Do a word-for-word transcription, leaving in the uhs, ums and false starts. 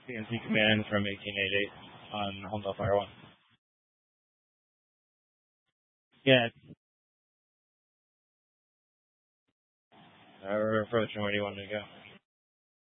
C N C command from eighteen eighty-eight on Homedale Fire one. Yeah. Uh, we're approaching where do you want me to go?